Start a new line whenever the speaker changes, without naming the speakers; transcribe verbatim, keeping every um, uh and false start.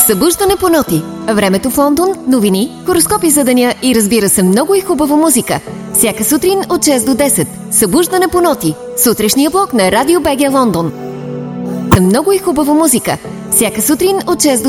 Събуждане по ноти. Времето в Лондон, новини, хороскопи за деня и разбира се много и хубава музика. Всяка сутрин от шест до десет. Събуждане по ноти. Сутрешния блок на Радио БГ Лондон. Много и хубава музика. Всяка сутрин от шест до